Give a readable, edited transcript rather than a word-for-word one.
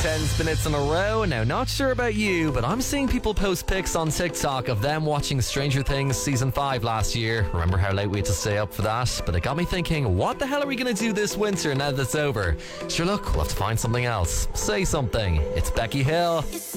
10 minutes in a row. Now, not sure about you, but I'm seeing people post pics on TikTok of them watching Stranger Things Season 5 last year. Remember how late we had to stay up for that? But it got me thinking, what the hell are we going to do this winter now that it's over? Sure, look, we'll have to find something else. Say something. It's Becky Hill.